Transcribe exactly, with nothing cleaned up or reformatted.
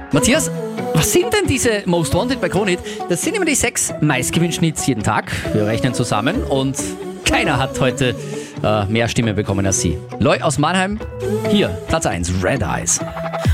Matthias, was sind denn diese Most Wanted bei Kronehit? Das sind immer die sechs meistgewünschten Hits jeden Tag. Wir rechnen zusammen und keiner hat heute äh, mehr Stimme bekommen als Sie. Loy aus Mannheim, hier, Platz eins, Red Eyes.